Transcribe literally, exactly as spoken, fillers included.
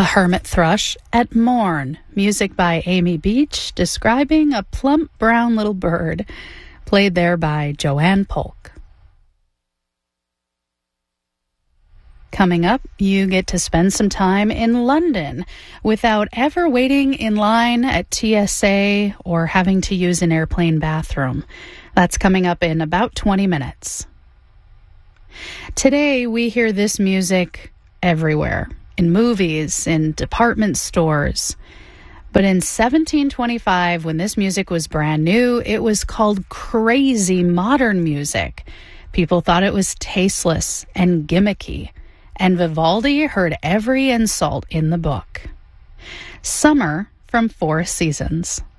The Hermit Thrush at Morn, music by Amy Beach, describing a plump brown little bird, played there by Joanne Polk. Coming up, you get to spend some time in London without ever waiting in line at T S A or having to use an airplane bathroom. That's coming up in about twenty minutes. Today, we hear this music everywhere. In movies, in department stores. But in seventeen twenty-five, when this music was brand new, it was called crazy modern music. People thought it was tasteless and gimmicky, and Vivaldi heard every insult in the book. Summer from Four Seasons.